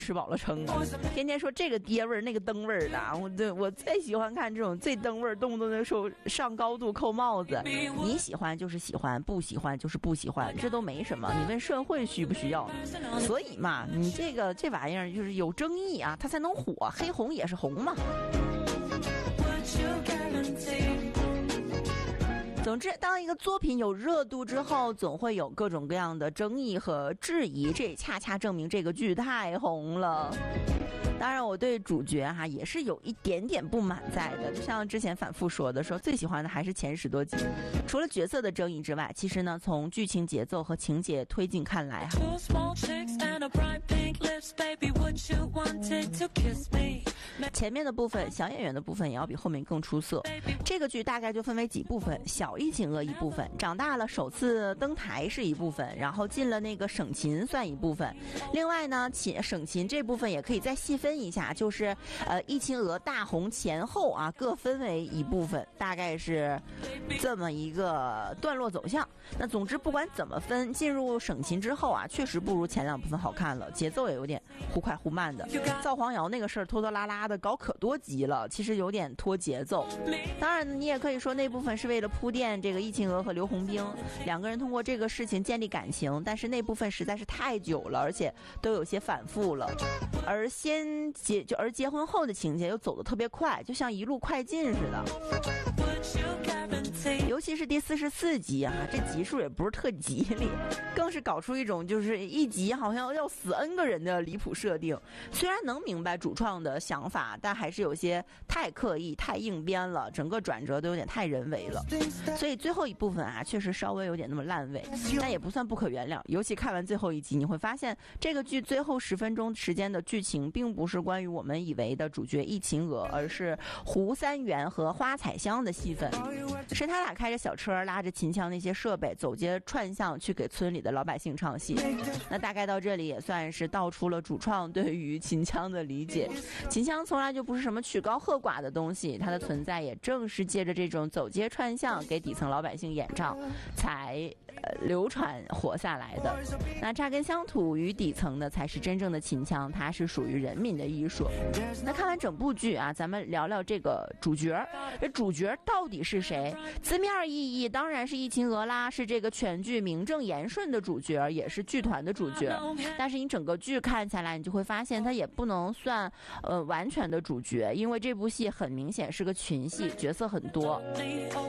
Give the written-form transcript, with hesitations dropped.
吃饱了撑的，天天说这个爹味儿那个灯味儿的，我最喜欢看这种最灯味儿，动不动就说上高度扣帽子。你喜欢就是喜欢，不喜欢就是不喜欢，这都没什么。你问社会需不需要？所以嘛，你这玩意儿就是有争议啊，它才能火，黑红也是红嘛。总之，当一个作品有热度之后，总会有各种各样的争议和质疑，这也恰恰证明这个剧太红了。当然我对主角也是有一点点不满在的，就像之前反复说的，说最喜欢的还是前10多集。除了角色的争议之外，其实呢，从剧情节奏和情节推进看来前面的部分小演员的部分也要比后面更出色。这个剧大概就分为几部分，小疫情一部分，长大了首次登台是一部分，然后进了那个省琴算一部分。另外呢，省琴这部分也可以再细分一下，就是疫情大红前后各分为一部分，大概是这么一个段落走向。那总之不管怎么分，进入省琴之后确实不如前2部分好看了，节奏也有点忽快忽慢的。造黄谣那个事儿拖拖拉拉的搞可多集了，其实有点拖节奏。当然你也可以说那部分是为了铺垫这个易晴娥和刘洪兵2个人通过这个事情建立感情，但是那部分实在是太久了，而且都有些反复了。而结婚后的情节又走得特别快，就像一路快进似的。尤其是第44集这集数也不是特吉利，更是搞出一种就是一集好像要死 N 个人的离谱设定。虽然能明白主创的想法，但还是有些太刻意太硬编了，整个转折都有点太人为了。所以最后一部分确实稍微有点那么烂尾，但也不算不可原谅。尤其看完最后一集，你会发现这个剧最后10分钟时间的剧情并不是关于我们以为的主角易晴娥，而是胡三元和花彩香的戏份，是他俩开着小车拉着秦腔那些设备走街串巷去给村里的老百姓唱戏。那大概到这里也算是道出了主创对于秦腔的理解。秦腔从来就不是什么曲高和寡的东西，它的存在也正是借着这种走街串巷给底层老百姓演唱才流传活下来的。那扎根乡土与底层的才是真正的秦腔，它是属于人民的艺术。那看完整部剧咱们聊聊这个主角，这主角到底是谁？字面意义当然是易晴娥啦，是这个全剧名正言顺的主角，也是剧团的主角。但是你整个剧看下来，你就会发现它也不能算完全的主角，因为这部戏很明显是个群戏，角色很多。